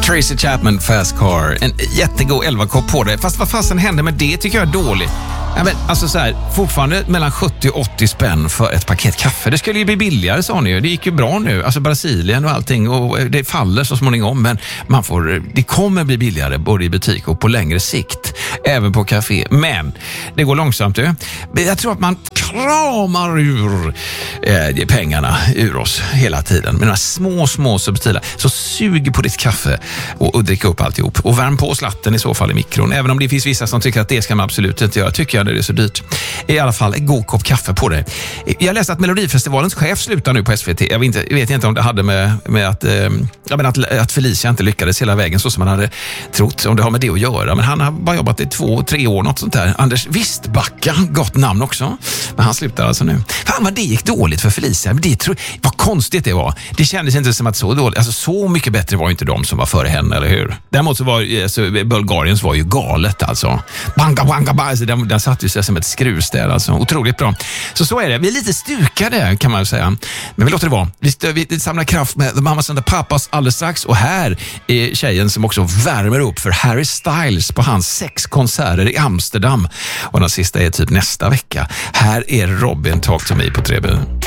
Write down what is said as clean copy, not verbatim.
Tracy Chapman, Fast Car. En jättegod 11-kopp på det. Fast vad fasen hände med det tycker jag är dåligt. Ja, men, alltså så här, fortfarande mellan 70 och 80 spänn för ett paket kaffe. Det skulle ju bli billigare, sa ni ju. Det gick ju bra nu. Alltså Brasilien och allting. Och det faller så småningom. Men det kommer bli billigare både i butik och på längre sikt. Även på café. Men det går långsamt. Jag tror att man kramar ur pengarna ur oss hela tiden. Med några små subtila. Så sug på ditt kaffe och dricka upp alltihop. Och värm på slatten i så fall i mikron. Även om det finns vissa som tycker att det ska man absolut inte göra. Tycker jag det är så dyrt. I alla fall en god kopp kaffe på det. Jag läste att Melodifestivalens chef slutar nu på SVT. Jag vet inte om det hade med att Felicia inte lyckades hela vägen så som man hade trott. Om det har med det att göra. Men han har bara jobbat i 2-3 år, något sånt där. Anders Wistbacka, gott namn också. Men han slutar alltså nu. Fan vad det gick dåligt för Felicia. Vad konstigt det var. Det kändes inte som att så dåligt. Alltså så mycket bättre var ju inte de som var före henne, eller hur? Däremot så var Bulgariens var ju galet alltså. Banga, banga, banga. Alltså, den satt ju sig som ett skruvstäd alltså. Otroligt bra. Så är det. Vi är lite stukade kan man ju säga. Men vi låter det vara. Vi samlar kraft med The Mamas and the Papas alldeles strax. Och här är tjejen som också värmer upp för Harry Styles på hans 6 konserter i Amsterdam. Och den sista är typ nästa vecka. Här är Robin Talk to Me på 3B.